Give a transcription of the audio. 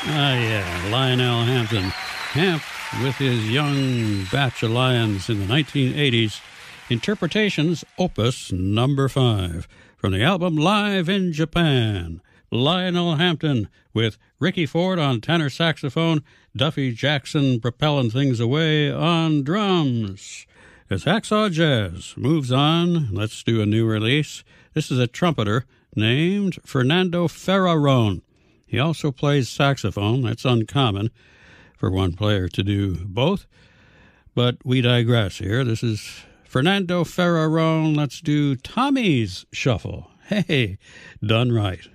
Ah, yeah, Lionel Hampton. Hamp, with his young batch of Lions in the 1980s, Interpretations, Opus Number 5, from the album Live in Japan. Lionel Hampton, with Ricky Ford on tenor saxophone, Duffy Jackson propelling things away on drums. As Hacksaw Jazz moves on, let's do a new release. This is a trumpeter named Fernando Ferraron. He also plays saxophone. That's uncommon for one player to do both. But we digress here. This is Fernando Ferraron. Let's do Tommy's Shuffle. Hey, done right.